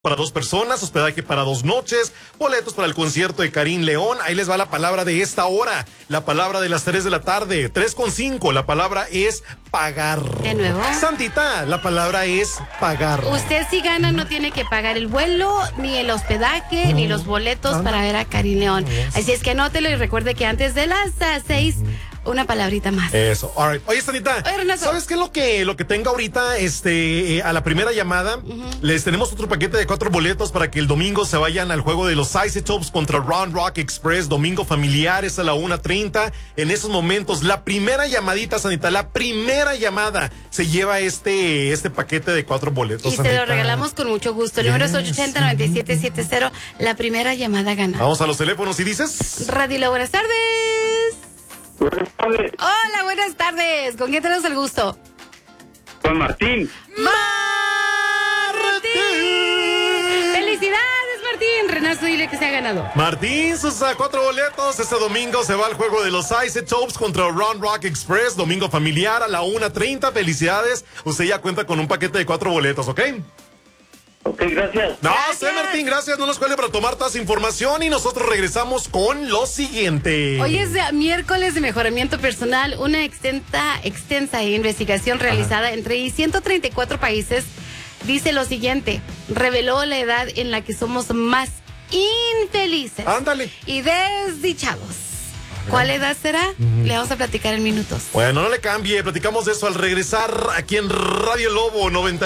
para 2 personas, hospedaje para 2 noches, boletos para el concierto de Karim León. Ahí les va la palabra de esta hora, la palabra de las 3 de la tarde, 3:05, la palabra es pagar. ¿De nuevo? Santita, la palabra es pagar. Usted si gana no tiene que pagar el vuelo, ni el hospedaje, ni los boletos para ver a Karim León. Así es que anótelo y recuerde que antes de las 6, una palabrita más. Eso, all right. Oye, Santita, ¿sabes qué es lo que tengo ahorita? A la primera llamada, les tenemos otro paquete de 4 boletos para que el domingo se vayan al juego de los Isotopes contra Round Rock Express, domingo familiar, es a la 1:30. En esos momentos, la primera llamadita, Santita, la primera llamada se lleva este paquete de 4 boletos. Y Santita, te lo regalamos con mucho gusto. El número es 880-9770. La primera llamada gana. Vamos a los teléfonos y dices. Radilo, buenas tardes. Buenas tardes. Hola, buenas tardes. ¿Con quién tenemos el gusto? Con Martín. ¡Martín! ¡Felicidades, Martín! Renato, dile que se ha ganado. Martín, sus 4 boletos. Este domingo se va al juego de los Isotopes contra Round Rock Express, domingo familiar a la 1:30. Felicidades. Usted ya cuenta con un paquete de 4 boletos, ¿ok? Ok, gracias. No Gracias. sé, Martín, gracias. No nos cuelgue para tomar toda esa información y nosotros regresamos con lo siguiente. Hoy es miércoles de mejoramiento personal, una extensa investigación realizada entre 134 países dice lo siguiente: reveló la edad en la que somos más infelices Ándale. y desdichados. ¿Cuál edad será? Le vamos a platicar en minutos. Bueno, no le cambie, platicamos de eso al regresar aquí en Radio Lobo 90.